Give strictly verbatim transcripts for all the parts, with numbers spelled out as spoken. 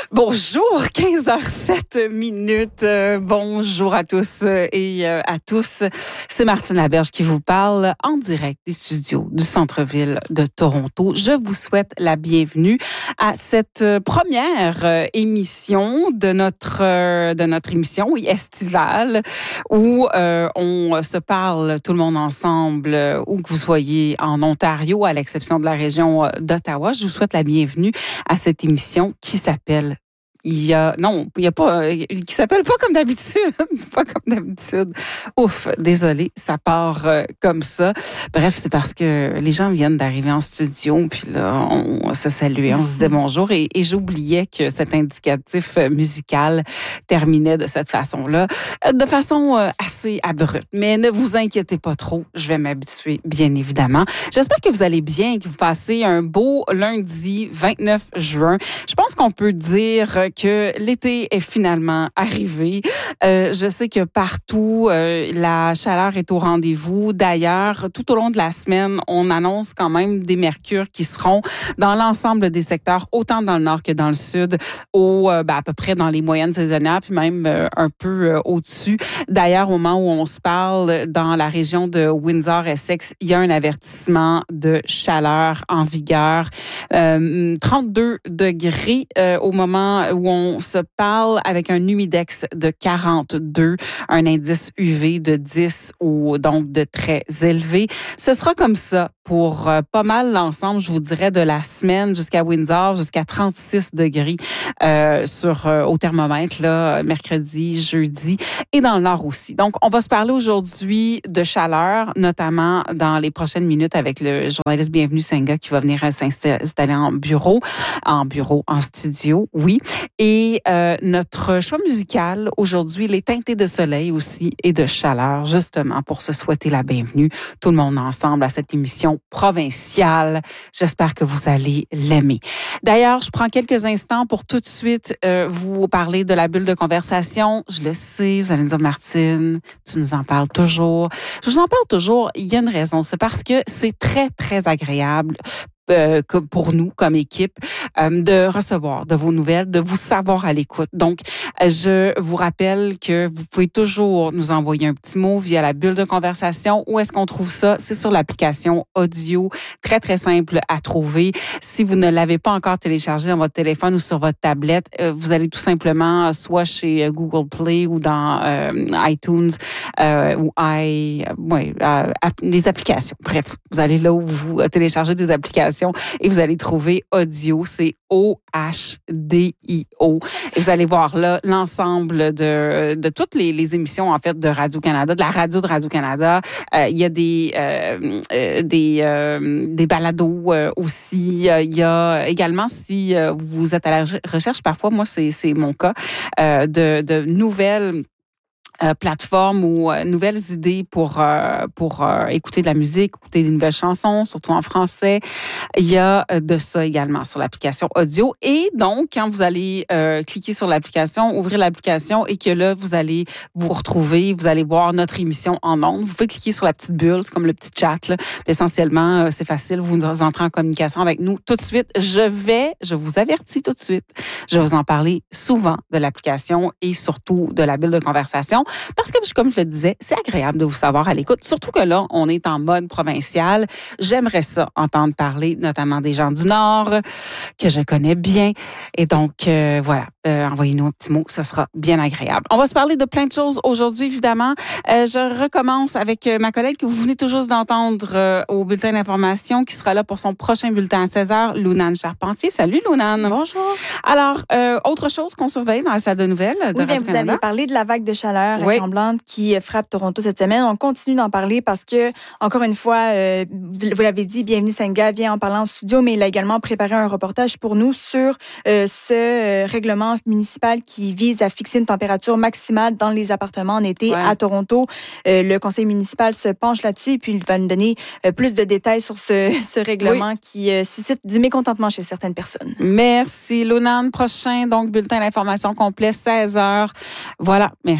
Bonjour, quinze heures sept minutes. Euh, bonjour à tous et euh, à tous. C'est Martine Laberge qui vous parle en direct des studios du centre-ville de Toronto. Je vous souhaite la bienvenue à cette première euh, émission de notre euh, de notre émission oui, estivale où euh, on se parle tout le monde ensemble, euh, où que vous soyez en Ontario, à l'exception de la région d'Ottawa. Je vous souhaite la bienvenue à cette émission qui s'appelle Il y a, non, il y a pas, euh, qui s'appelle pas comme d'habitude, pas comme d'habitude. Ouf, désolé, ça part euh, comme ça. Bref, c'est parce que les gens viennent d'arriver en studio, puis là, on se saluait, on se disait bonjour, et, et j'oubliais que cet indicatif musical terminait de cette façon-là, de façon euh, assez abrupte. Mais ne vous inquiétez pas trop, je vais m'habituer, bien évidemment. J'espère que vous allez bien, que vous passez un beau lundi vingt-neuf juin. Je pense qu'on peut dire que l'été est finalement arrivé. Euh, je sais que partout, euh, la chaleur est au rendez-vous. D'ailleurs, tout au long de la semaine, on annonce quand même des mercures qui seront dans l'ensemble des secteurs, autant dans le nord que dans le sud, au, euh, ben, à peu près dans les moyennes saisonnières, puis même euh, un peu euh, au-dessus. D'ailleurs, au moment où on se parle, dans la région de Windsor-Essex, il y a un avertissement de chaleur en vigueur. Euh, trente-deux degrés euh, au moment où on se parle, avec un humidex de quarante-deux, un indice U V de dix ou donc de très élevé. Ce sera comme ça pour euh, pas mal l'ensemble, je vous dirais, de la semaine jusqu'à Windsor, jusqu'à trente-six degrés euh, sur euh, au thermomètre, là, mercredi, jeudi, et dans le nord aussi. Donc, on va se parler aujourd'hui de chaleur, notamment dans les prochaines minutes avec le journaliste Bienvenue Senga qui va venir s'installer en bureau, en bureau, en studio, oui. Et euh, notre choix musical aujourd'hui, il est teinté de soleil aussi et de chaleur, justement pour se souhaiter la bienvenue, tout le monde ensemble à cette émission provinciale. J'espère que vous allez l'aimer. D'ailleurs, je prends quelques instants pour tout de suite euh, vous parler de la bulle de conversation. Je le sais, vous allez me dire, Martine, tu nous en parles toujours. Je vous en parle toujours, il y a une raison, c'est parce que c'est très, très agréable Euh, que pour nous, comme équipe, euh, de recevoir de vos nouvelles, de vous savoir à l'écoute. Donc, je vous rappelle que vous pouvez toujours nous envoyer un petit mot via la bulle de conversation. Où est-ce qu'on trouve ça? C'est sur l'application audio, très, très simple à trouver. Si vous ne l'avez pas encore téléchargé dans votre téléphone ou sur votre tablette, euh, vous allez tout simplement soit chez Google Play ou dans euh, iTunes euh, ou i, euh, ouais, euh, les applications. Bref, vous allez là où vous téléchargez des applications et vous allez trouver audio, c'est O H D I O. Et vous allez voir là l'ensemble de, de toutes les, les émissions, en fait, de Radio-Canada, de la radio de Radio-Canada. Euh, il y a des, euh, euh, des, euh, des balados euh, aussi. Euh, il y a également, si euh, vous êtes à la recherche, parfois, moi, c'est, c'est mon cas, euh, de, de nouvelles Euh, plateformes ou euh, nouvelles idées pour euh, pour euh, écouter de la musique, écouter des nouvelles chansons, surtout en français. Il y a euh, de ça également sur l'application audio. Et donc, quand vous allez euh, cliquer sur l'application, ouvrir l'application et que là, vous allez vous retrouver, vous allez voir notre émission en ondes. Vous pouvez cliquer sur la petite bulle, c'est comme le petit chat, là. Essentiellement, euh, c'est facile, vous entrez en communication avec nous tout de suite. Je vais, je vous avertis tout de suite, je vais vous en parler souvent de l'application et surtout de la bulle de conversation. Parce que, comme je le disais, c'est agréable de vous savoir à l'écoute. Surtout que là, on est en mode provincial. J'aimerais ça entendre parler, notamment des gens du Nord, que je connais bien. Et donc, euh, voilà, euh, envoyez-nous un petit mot, ça sera bien agréable. On va se parler de plein de choses aujourd'hui, évidemment. Euh, je recommence avec ma collègue que vous venez tout juste d'entendre euh, au bulletin d'information, qui sera là pour son prochain bulletin à seize heures, Lounane Charpentier. Salut, Lounane. Bonjour. Alors, euh, autre chose qu'on surveille dans la salle de nouvelles de oui, bien, vous avez parlé de la vague de chaleur oui. tremblante qui frappe Toronto cette semaine. On continue d'en parler parce que, encore une fois, euh, vous l'avez dit, Bienvenue Senga vient en parlant en studio, mais il a également préparé un reportage pour nous sur euh, ce euh, règlement municipal qui vise à fixer une température maximale dans les appartements en été ouais. à Toronto. Euh, le conseil municipal se penche là-dessus et puis il va nous donner euh, plus de détails sur ce, ce règlement oui. qui euh, suscite du mécontentement chez certaines personnes. Merci, Lounane. Prochain, donc, bulletin d'information complet, seize heures. Voilà, merci beaucoup.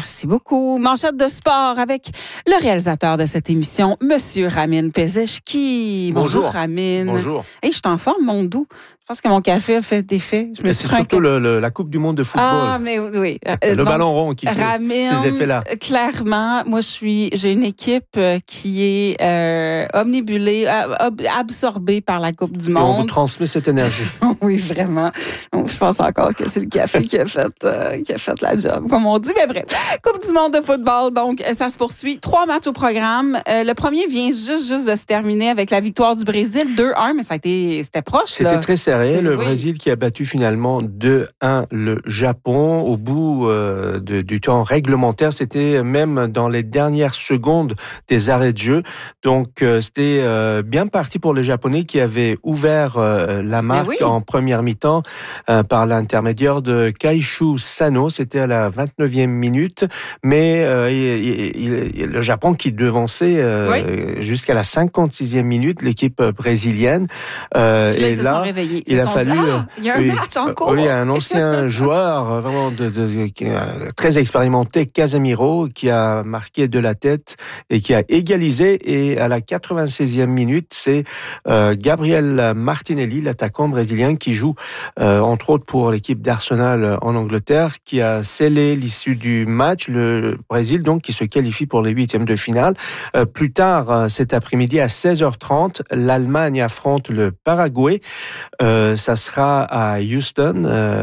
beaucoup. Manchette de sport avec le réalisateur de cette émission, Monsieur Ramin Pezeshki. Bonjour, Bonjour Ramin. Bonjour. Hey, je suis en forme, mon doux. Je pense que mon café a fait effet. Je me suis c'est surtout un... le, le, la Coupe du monde de football. Ah, mais oui. Le Donc, ballon rond qui fait Ramin, ces effets-là. Clairement, moi, je suis, j'ai une équipe qui est euh, omnibulée, ab- absorbée par la Coupe du monde. Et on vous transmet cette énergie. Oui, vraiment. Donc, je pense encore que c'est le café qui a fait, euh, qui a fait la job, comme on dit. Mais bref, Coupe du monde de football. Donc, ça se poursuit. Trois matchs au programme. Euh, le premier vient juste, juste de se terminer avec la victoire du Brésil, deux un, mais ça a été, c'était proche. C'était là. très serré. C'est, le oui. Brésil qui a battu finalement deux un le Japon au bout euh, de, du temps réglementaire. C'était même dans les dernières secondes des arrêts de jeu. Donc, euh, c'était euh, bien parti pour les Japonais qui avaient ouvert euh, la marque oui. en première mi-temps euh, par l'intermédiaire de Kaishu Sano. C'était à la vingt-neuvième minute. Mais euh, il, il, il, le Japon qui devançait euh, oui. jusqu'à la cinquante-sixième minute l'équipe brésilienne. Euh, Puis là, et ils là, se sont réveillés. Ils il se a sont fallu, dit, ah, il y a un oui, match en cours. Oui, un ancien joueur vraiment de, de, de, très expérimenté, Casemiro, qui a marqué de la tête et qui a égalisé. Et à la quatre-vingt-seizième minute, c'est euh, Gabriel Martinelli, l'attaquant brésilien, qui joue euh, entre autres pour l'équipe d'Arsenal en Angleterre, qui a scellé l'issue du match. Le Brésil, donc, qui se qualifie pour les huitièmes de finale. Euh, plus tard, euh, cet après-midi, à seize heures trente, l'Allemagne affronte le Paraguay. Euh, ça sera à Houston,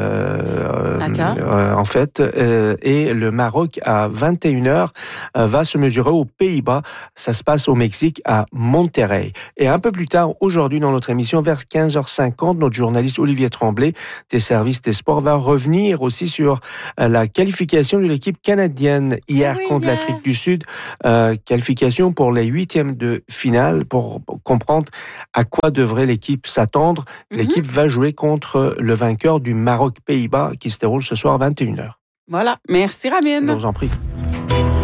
euh, euh, en fait, euh, et le Maroc à vingt et une heures euh, va se mesurer aux Pays-Bas. Ça se passe au Mexique à Monterrey. Et un peu plus tard, aujourd'hui, dans notre émission, vers quinze heures cinquante, notre journaliste Olivier Tremblay des services des sports va revenir aussi sur euh, la qualification de l'équipe canadienne hier oui, contre yeah. l'Afrique du Sud. Euh, qualification pour les huitièmes de finale, pour comprendre à quoi devrait l'équipe s'attendre. L'équipe mm-hmm. va jouer contre le vainqueur du Maroc-Pays-Bas qui se déroule ce soir à vingt et une heures. Voilà. Merci, Ramin. Je vous en prie.